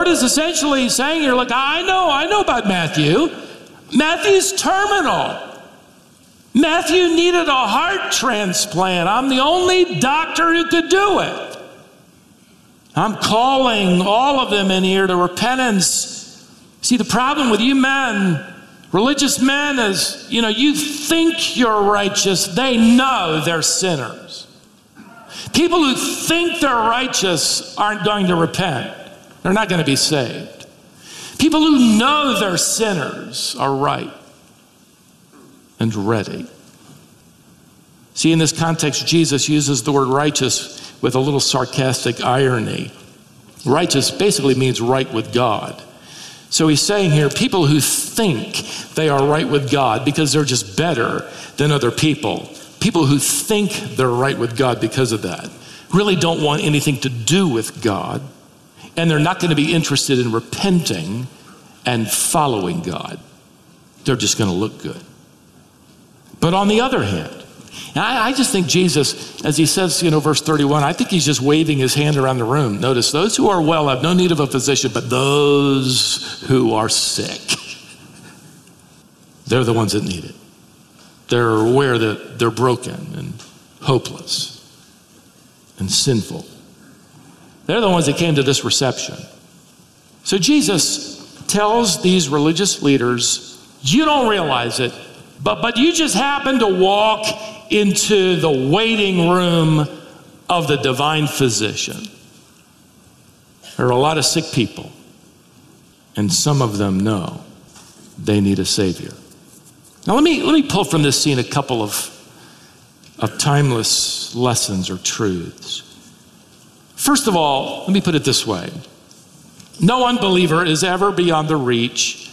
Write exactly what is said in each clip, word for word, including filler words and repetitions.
is essentially saying here, look, I know, I know about Matthew. Matthew's terminal. Matthew needed a heart transplant. I'm the only doctor who could do it. I'm calling all of them in here to repentance. See, the problem with you men, religious men, is, you know, you think you're righteous. They know they're sinners. People who think they're righteous aren't going to repent. They're not going to be saved. People who know they're sinners are right and ready. See, in this context, Jesus uses the word righteous with a little sarcastic irony. Righteous basically means right with God. So he's saying here, people who think they are right with God because they're just better than other people, people who think they're right with God because of that, really don't want anything to do with God, and they're not going to be interested in repenting and following God. They're just going to look good. But on the other hand, and I, I just think Jesus, as he says, you know, verse thirty-one, I think he's just waving his hand around the room. Notice, those who are well have no need of a physician, but those who are sick, they're the ones that need it. They're aware that they're broken and hopeless and sinful. They're the ones that came to this reception. So Jesus tells these religious leaders, you don't realize it, but, but you just happen to walk into the waiting room of the divine physician. There are a lot of sick people, and some of them know they need a Savior. Now let me, let me pull from this scene a couple of, of timeless lessons or truths. First of all, let me put it this way. No unbeliever is ever beyond the reach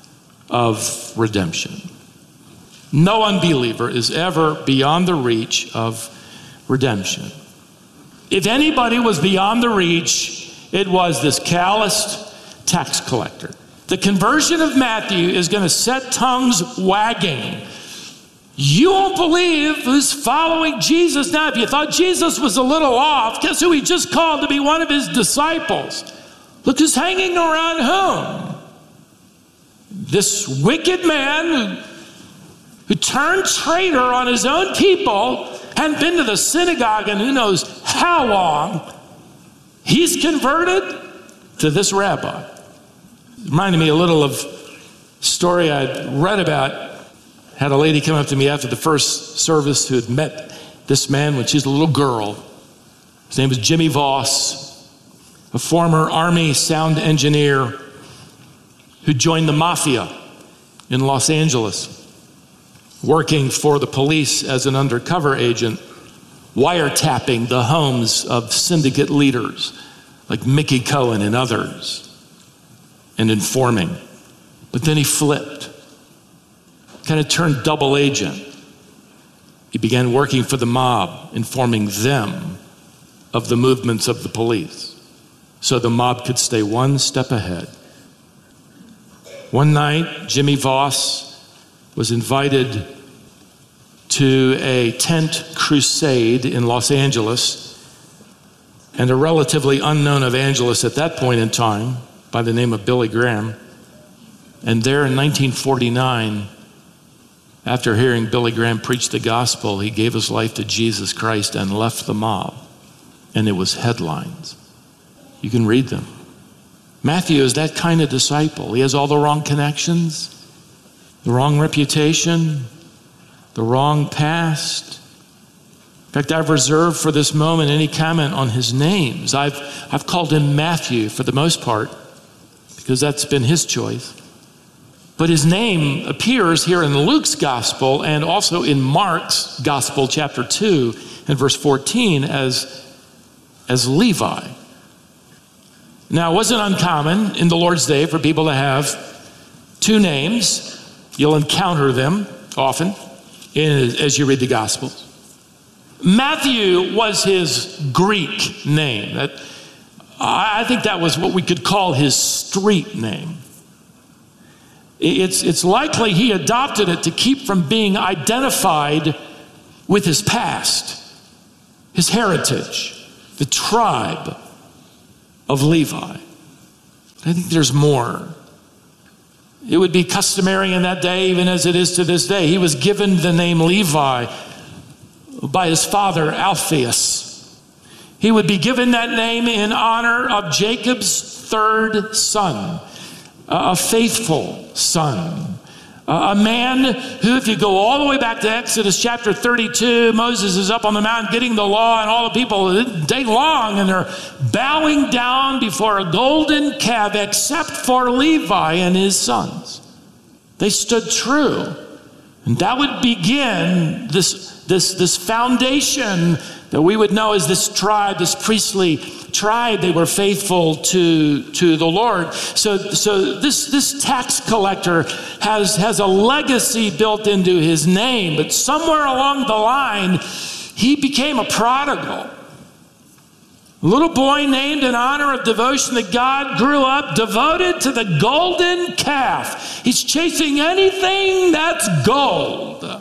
of redemption. No unbeliever is ever beyond the reach of redemption. If anybody was beyond the reach, it was this calloused tax collector. The conversion of Matthew is going to set tongues wagging. You won't believe who's following Jesus now. If you thought Jesus was a little off, guess who he just called to be one of his disciples? Look who's hanging around whom? This wicked man who who turned traitor on his own people, hadn't been to the synagogue in who knows how long. He's converted to this rabbi. It reminded me a little of a story I'd read about. Had a lady come up to me after the first service who had met this man when she was a little girl. His name was Jimmy Voss, a former Army sound engineer who joined the mafia in Los Angeles, working for the police as an undercover agent, wiretapping the homes of syndicate leaders like Mickey Cohen and others, and informing. But then he flipped, kind of turned double agent. He began working for the mob, informing them of the movements of the police, so the mob could stay one step ahead. One night, Jimmy Voss was invited to a tent crusade in Los Angeles, and a relatively unknown evangelist at that point in time by the name of Billy Graham. And there in nineteen forty-nine, after hearing Billy Graham preach the gospel, he gave his life to Jesus Christ and left the mob. And it was headlines. You can read them. Matthew is that kind of disciple. He has all the wrong connections, the wrong reputation, the wrong past. In fact, I've reserved for this moment any comment on his names. I've, I've called him Matthew for the most part, because that's been his choice. But his name appears here in Luke's gospel and also in Mark's gospel, chapter two and verse fourteen, as, as Levi. Now, it wasn't uncommon in the Lord's day for people to have two names. You'll encounter them often in, as you read the Gospels. Matthew was his Greek name. That, I think that was what we could call his street name. It's, it's likely he adopted it to keep from being identified with his past, his heritage, the tribe of Levi. I think there's more. It would be customary in that day, even as it is to this day. He was given the name Levi by his father, Alphaeus. He would be given that name in honor of Jacob's third son, a faithful son. Uh, a man who, if you go all the way back to Exodus chapter thirty-two, Moses is up on the mountain getting the law, and all the people day long, and they're bowing down before a golden calf, except for Levi and his sons. They stood true. And that would begin this, this, this foundation that we would know as this tribe, this priestly tribe. They were faithful to, to the Lord. So, so this, this tax collector has, has a legacy built into his name, but somewhere along the line, he became a prodigal. A little boy named in honor of devotion to God, grew up devoted to the golden calf. He's chasing anything that's gold.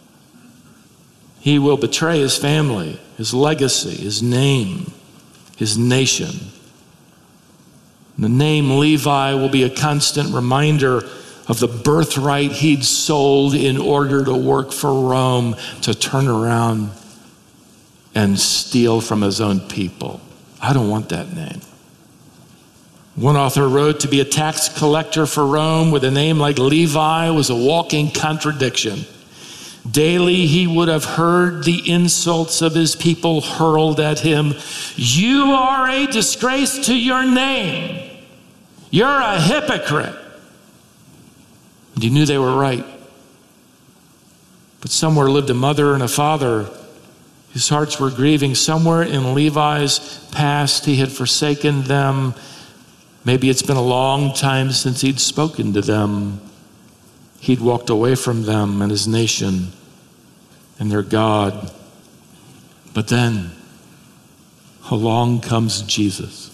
He will betray his family, his legacy, his name, his nation. The name Levi will be a constant reminder of the birthright he'd sold in order to work for Rome, to turn around and steal from his own people. I don't want that name. One author wrote, to be a tax collector for Rome with a name like Levi was a walking contradiction. Daily he would have heard the insults of his people hurled at him. You are a disgrace to your name. You're a hypocrite. And he knew they were right. But somewhere lived a mother and a father whose hearts were grieving. Somewhere in Levi's past, he had forsaken them. Maybe it's been a long time since he'd spoken to them. He'd walked away from them and his nation and their God. But then along comes Jesus.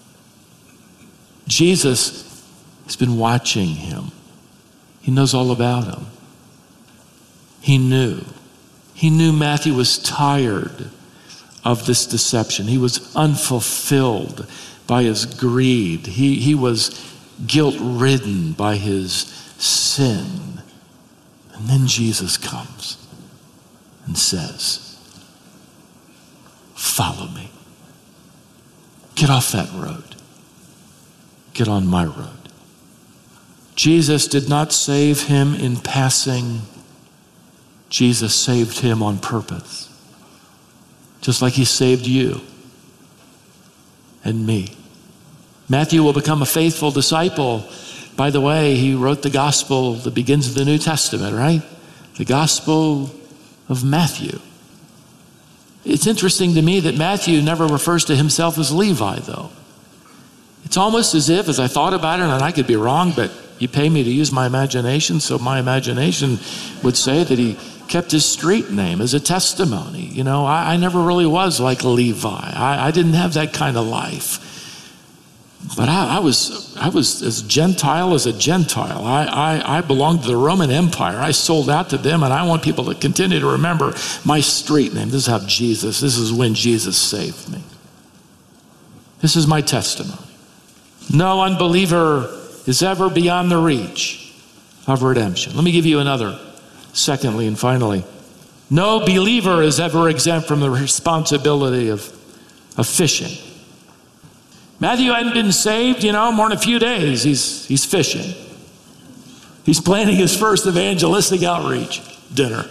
Jesus has been watching him. He knows all about him. He knew. He knew Matthew was tired of this deception. He was unfulfilled by his greed. He, he was guilt-ridden by his sin. And then Jesus comes and says, follow me. Get off that road. Get on my road. Jesus did not save him in passing. Jesus saved him on purpose. Just like he saved you and me. Matthew will become a faithful disciple. By the way, he wrote the gospel that begins the New Testament, right? The Gospel of Matthew. It's interesting to me that Matthew never refers to himself as Levi, though. It's almost as if, as I thought about it, and I could be wrong, but you pay me to use my imagination, so my imagination would say that he kept his street name as a testimony. You know, I, I never really was like Levi. I, I didn't have that kind of life. But I, I was I was as Gentile as a Gentile. I, I, I belonged to the Roman Empire. I sold out to them, and I want people to continue to remember my street name. This is how Jesus, this is when Jesus saved me. This is my testimony. No unbeliever is ever beyond the reach of redemption. Let me give you another. Secondly and finally, no believer is ever exempt from the responsibility of, of fishing. Matthew hadn't been saved, you know, more than a few days. He's, he's fishing. He's planning his first evangelistic outreach dinner.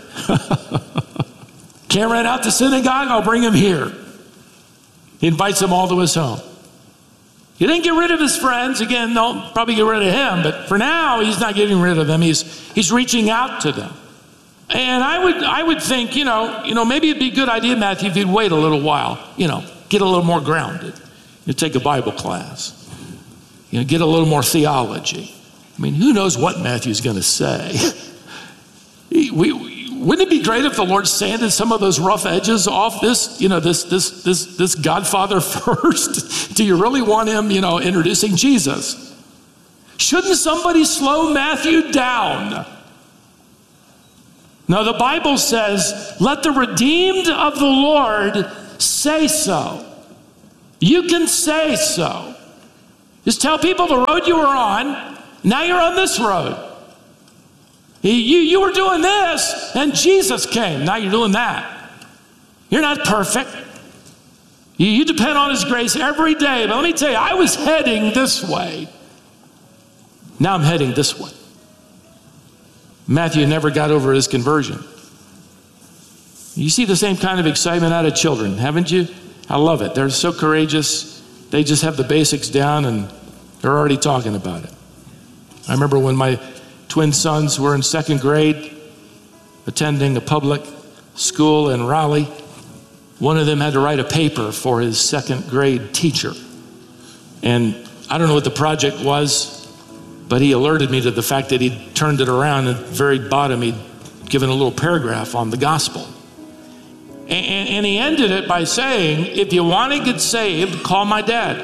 Can't rent out the synagogue? I'll bring him here. He invites them all to his home. He didn't get rid of his friends. Again, they'll probably get rid of him. But for now, he's not getting rid of them. He's, he's reaching out to them. And I would, I would think, you know, you know, maybe it'd be a good idea, Matthew, if you'd wait a little while, you know, get a little more grounded. You take a Bible class, you know, get a little more theology. I mean, who knows what Matthew's going to say? we, we, wouldn't it be great if the Lord sanded some of those rough edges off this, you know, this, this, this, this Godfather first? Do you really want him, you know, introducing Jesus? Shouldn't somebody slow Matthew down? No, the Bible says, let the redeemed of the Lord say so. You can say so. Just tell people the road you were on, now you're on this road. You, you were doing this, and Jesus came. Now you're doing that. You're not perfect. You, you depend on his grace every day. But let me tell you, I was heading this way. Now I'm heading this way. Matthew never got over his conversion. You see the same kind of excitement out of children, haven't you? I love it. They're so courageous. They just have the basics down, and they're already talking about it. I remember when my twin sons were in second grade, attending a public school in Raleigh. One of them had to write a paper for his second grade teacher. And I don't know what the project was, but he alerted me to the fact that he'd turned it around, and at the very bottom he'd given a little paragraph on the gospel. And, and he ended it by saying, if you want to get saved, call my dad.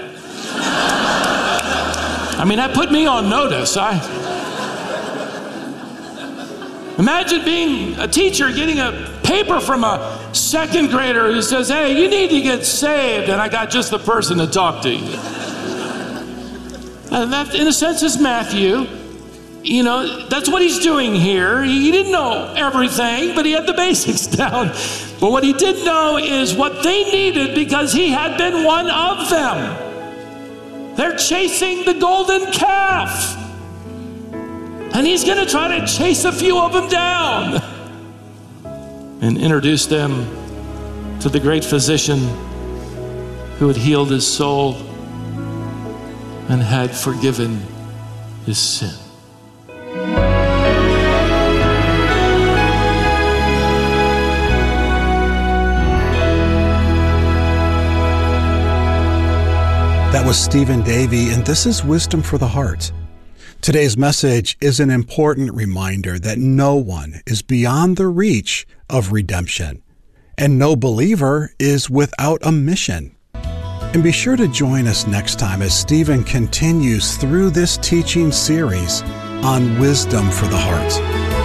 I mean, that put me on notice. I Imagine being a teacher getting a paper from a second grader who says, hey, you need to get saved, and I got just the person to talk to you. And that, in a sense, is Matthew. You know, that's what he's doing here. He didn't know everything, but he had the basics down. But what he did know is what they needed, because he had been one of them. They're chasing the golden calf. And he's going to try to chase a few of them down and introduce them to the great physician who had healed his soul and had forgiven his sin. That was Stephen Davey, and this is Wisdom for the Heart. Today's message is an important reminder that no one is beyond the reach of redemption, and no believer is without a mission. And be sure to join us next time as Stephen continues through this teaching series on Wisdom for the Heart.